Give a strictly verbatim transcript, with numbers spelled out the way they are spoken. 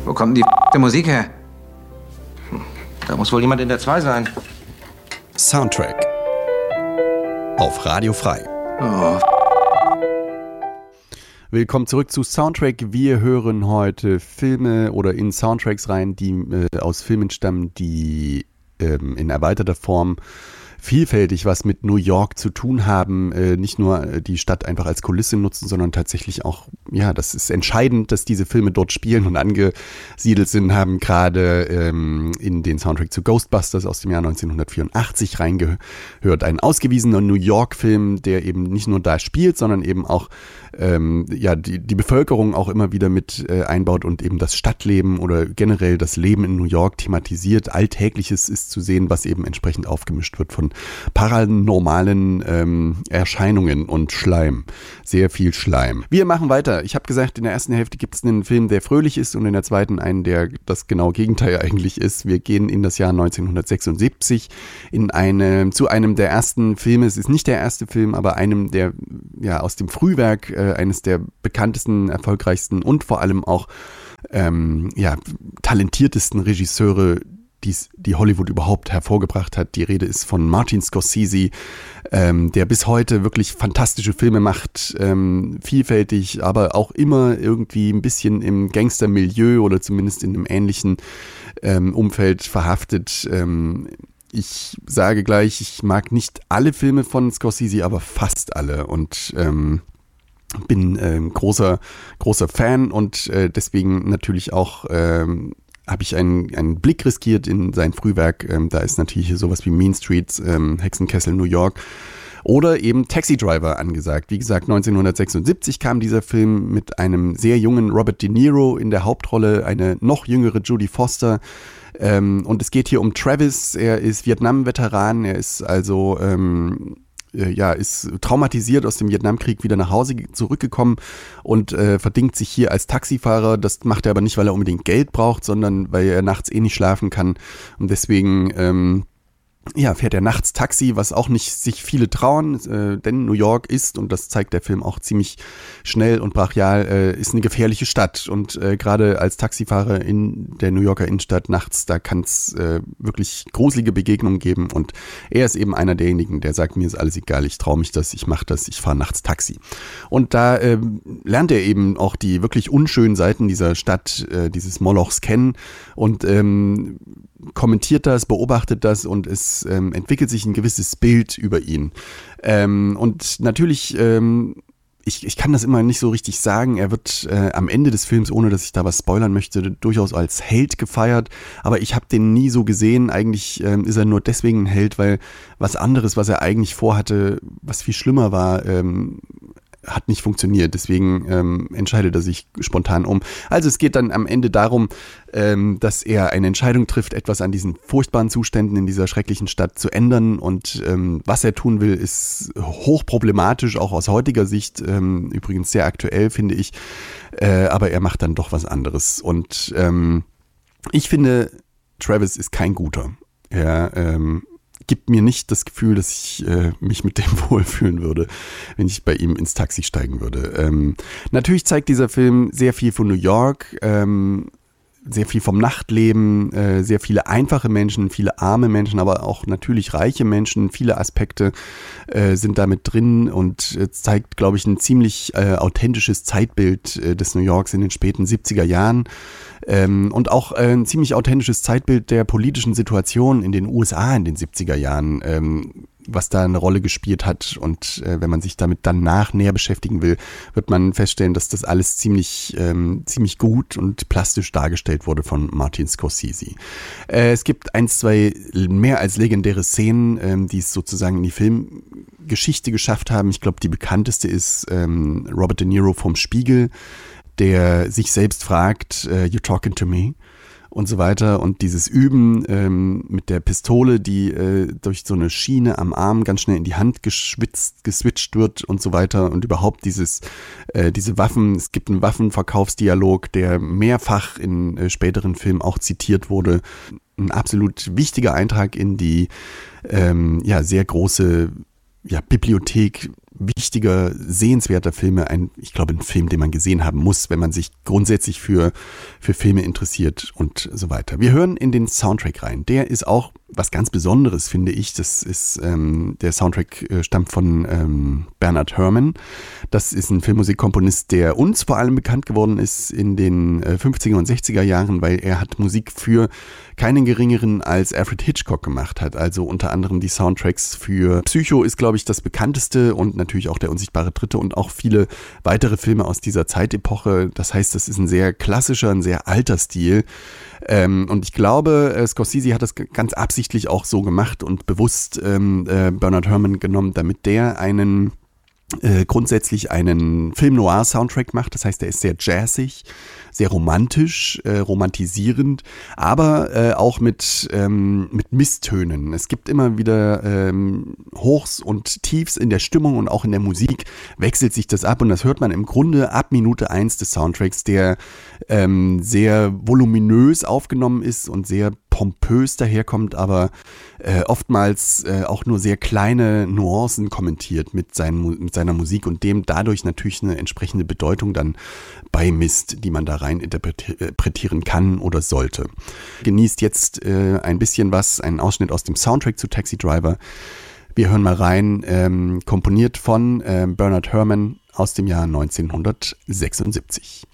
Wo kommt denn die Musik her? Da muss wohl jemand in der zwei sein. Soundtrack auf Radio Frei. Oh. Willkommen zurück zu Soundtrack. Wir hören heute Filme oder in Soundtracks rein, die äh, aus Filmen stammen, die ähm, in erweiterter Form vielfältig was mit New York zu tun haben, äh, nicht nur die Stadt einfach als Kulisse nutzen, sondern tatsächlich auch, ja, das ist entscheidend, dass diese Filme dort spielen und angesiedelt sind, haben gerade ähm, in den Soundtrack zu Ghostbusters aus dem Jahr neunzehnhundertvierundachtzig reingehört. Ein ausgewiesener New York-Film, der eben nicht nur da spielt, sondern eben auch ähm, ja, die, die Bevölkerung auch immer wieder mit äh, einbaut und eben das Stadtleben oder generell das Leben in New York thematisiert. Alltägliches ist zu sehen, was eben entsprechend aufgemischt wird von paranormalen ähm, Erscheinungen und Schleim. Sehr viel Schleim. Wir machen weiter. Ich habe gesagt, in der ersten Hälfte gibt es einen Film, der fröhlich ist und in der zweiten einen, der das genaue Gegenteil eigentlich ist. Wir gehen in das Jahr neunzehnhundertsechsundsiebzig in eine, zu einem der ersten Filme. Es ist nicht der erste Film, aber einem der, ja, aus dem Frühwerk, äh, eines der bekanntesten, erfolgreichsten und vor allem auch ähm, ja, talentiertesten Regisseure, Dies, die Hollywood überhaupt hervorgebracht hat. Die Rede ist von Martin Scorsese, ähm, der bis heute wirklich fantastische Filme macht, ähm, vielfältig, aber auch immer irgendwie ein bisschen im Gangstermilieu oder zumindest in einem ähnlichen ähm, Umfeld verhaftet. Ähm, ich sage gleich, ich mag nicht alle Filme von Scorsese, aber fast alle und ähm, bin ähm, großer, großer Fan und äh, deswegen natürlich auch ähm, habe ich einen, einen Blick riskiert in sein Frühwerk. Ähm, da ist natürlich hier sowas wie Mean Streets, ähm, Hexenkessel, New York oder eben Taxi Driver angesagt. Wie gesagt, neunzehnhundertsechsundsiebzig kam dieser Film mit einem sehr jungen Robert De Niro in der Hauptrolle, eine noch jüngere Jodie Foster. Ähm, und es geht hier um Travis. Er ist Vietnam-Veteran. Er ist also ähm, ja, ist traumatisiert aus dem Vietnamkrieg wieder nach Hause zurückgekommen und äh, verdingt sich hier als Taxifahrer. Das macht er aber nicht, weil er unbedingt Geld braucht, sondern weil er nachts eh nicht schlafen kann. Und deswegen ähm, ja, fährt er nachts Taxi, was auch nicht sich viele trauen, äh, denn New York ist, und das zeigt der Film auch ziemlich schnell und brachial, äh, ist eine gefährliche Stadt. Und äh, gerade als Taxifahrer in der New Yorker Innenstadt nachts, da kann es äh, wirklich gruselige Begegnungen geben. Und er ist eben einer derjenigen, der sagt, mir ist alles egal, ich traue mich das, ich mache das, ich fahre nachts Taxi. Und da äh, lernt er eben auch die wirklich unschönen Seiten dieser Stadt, äh, dieses Molochs kennen und ähm, kommentiert das, beobachtet das und es ähm, entwickelt sich ein gewisses Bild über ihn. Ähm, und natürlich, ähm, ich, ich kann das immer nicht so richtig sagen, er wird äh, am Ende des Films, ohne dass ich da was spoilern möchte, durchaus als Held gefeiert, aber ich habe den nie so gesehen. Eigentlich ähm, ist er nur deswegen ein Held, weil was anderes, was er eigentlich vorhatte, was viel schlimmer war, ähm, hat nicht funktioniert, deswegen ähm, entscheidet er sich spontan um. Also es geht dann am Ende darum, ähm, dass er eine Entscheidung trifft, etwas an diesen furchtbaren Zuständen in dieser schrecklichen Stadt zu ändern und ähm, was er tun will, ist hochproblematisch, auch aus heutiger Sicht, ähm, übrigens sehr aktuell, finde ich, äh, aber er macht dann doch was anderes und ähm, ich finde, Travis ist kein guter. Er ähm, gibt mir nicht das Gefühl, dass ich äh, mich mit dem wohlfühlen würde, wenn ich bei ihm ins Taxi steigen würde. Ähm, natürlich zeigt dieser Film sehr viel von New York, ähm, sehr viel vom Nachtleben, äh, sehr viele einfache Menschen, viele arme Menschen, aber auch natürlich reiche Menschen. Viele Aspekte äh, sind damit drin und äh, zeigt, glaube ich, ein ziemlich äh, authentisches Zeitbild äh, des New Yorks in den späten siebziger Jahren. Ähm, und auch äh, ein ziemlich authentisches Zeitbild der politischen Situation in den U S A in den siebziger Jahren, ähm, was da eine Rolle gespielt hat. Und äh, wenn man sich damit danach näher beschäftigen will, wird man feststellen, dass das alles ziemlich, ähm, ziemlich gut und plastisch dargestellt wurde von Martin Scorsese. Äh, es gibt ein, zwei mehr als legendäre Szenen, ähm, die es sozusagen in die Filmgeschichte geschafft haben. Ich glaube, die bekannteste ist ähm, Robert De Niro vom Spiegel, der sich selbst fragt, uh, you talking to me? Und so weiter. Und dieses Üben ähm, mit der Pistole, die äh, durch so eine Schiene am Arm ganz schnell in die Hand geschwitzt, geswitcht wird und so weiter. Und überhaupt dieses, äh, diese Waffen, es gibt einen Waffenverkaufsdialog, der mehrfach in äh, späteren Filmen auch zitiert wurde. Ein absolut wichtiger Eintrag in die ähm, ja sehr große ja, Bibliothek wichtiger, sehenswerter Filme. Ein, ich glaube, ein Film, den man gesehen haben muss, wenn man sich grundsätzlich für, für Filme interessiert und so weiter. Wir hören in den Soundtrack rein. Der ist auch was ganz Besonderes, finde ich. Das ist, ähm, der Soundtrack äh, stammt von ähm, Bernard Herrmann. Das ist ein Filmmusikkomponist, der uns vor allem bekannt geworden ist in den äh, fünfziger und sechziger Jahren, weil er hat Musik für keinen geringeren als Alfred Hitchcock gemacht hat. Also unter anderem die Soundtracks für Psycho ist, glaube ich, das bekannteste und natürlich auch Der unsichtbare Dritte und auch viele weitere Filme aus dieser Zeitepoche. Das heißt, das ist ein sehr klassischer, ein sehr alter Stil. Ähm, und ich glaube, äh, Scorsese hat das g- ganz absichtlich auch so gemacht und bewusst ähm, äh, Bernard Herrmann genommen, damit der einen äh, grundsätzlich einen Film-Noir-Soundtrack macht. Das heißt, der ist sehr jazzig, sehr romantisch, äh, romantisierend, aber äh, auch mit, ähm, mit Misstönen. Es gibt immer wieder ähm, Hochs und Tiefs in der Stimmung und auch in der Musik wechselt sich das ab und das hört man im Grunde ab Minute eins des Soundtracks, der ähm, sehr voluminös aufgenommen ist und sehr pompös daherkommt, aber äh, oftmals äh, auch nur sehr kleine Nuancen kommentiert mit, seinen, mit seiner Musik und dem dadurch natürlich eine entsprechende Bedeutung dann beimisst, die man da rein interpretieren kann oder sollte. Genießt jetzt äh, ein bisschen was, einen Ausschnitt aus dem Soundtrack zu Taxi Driver. Wir hören mal rein, ähm, komponiert von äh, Bernard Herrmann aus dem Jahr neunzehnhundertsechsundsiebzig.